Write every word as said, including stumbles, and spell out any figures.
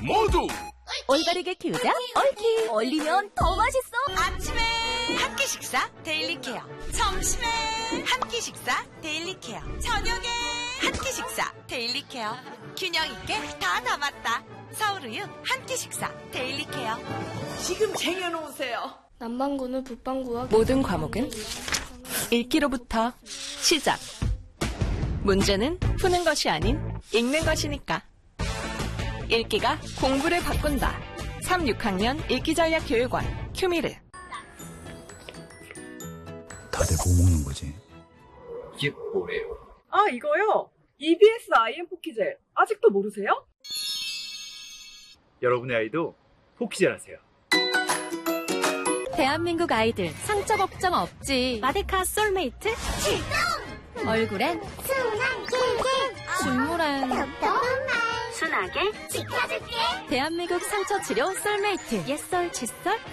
모두 올바르게 키우자 옳키. 얼리면 더 맛있어. 아침에 한 끼 식사 데일리 케어, 점심에 한 끼 식사 데일리 케어, 저녁에 한 끼 식사 데일리 케어. 균형 있게 다 담았다. 서울우유 한 끼 식사 데일리 케어. 지금 쟁여놓으세요. 남반구는 북반구와 모든 과목은 읽기로부터 시작. 문제는 푸는 것이 아닌 읽는 것이니까. 읽기가 공부를 바꾼다. 삼, 육 학년 읽기전략교육원 큐미르. 다들 뭐 먹는 거지? 이게 뭐래요? 아, 이거요? 이비에스 아이엠 포키젤. 아직도 모르세요? 여러분의 아이도 포키젤 하세요. 대한민국 아이들 상처 걱정 없지. 마데카 솔메이트 출동! 얼굴엔 순한 꿀꿀, 눈물엔 순하게 지켜줄게. 대한민국 상처 치료 솔메이트. 옛설 칫솔